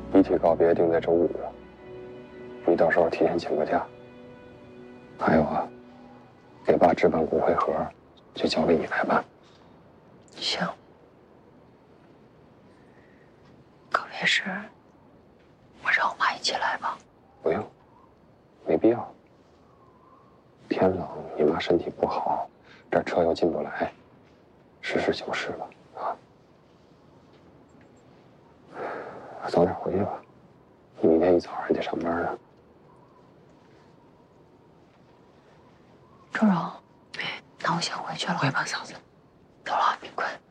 遗体告别定在周5，你到时候提前请个假。还有啊，给爸置办骨灰盒，就交给你来办。 行。告别式，我让我妈一起来吧。 不用，没必要。天冷，你妈身体不好，这车又进不来，实事求是吧，啊。早点回去吧，你明天一早还得上班呢。 周荣，那我先回去了。 回吧，嫂子。 走了，别困。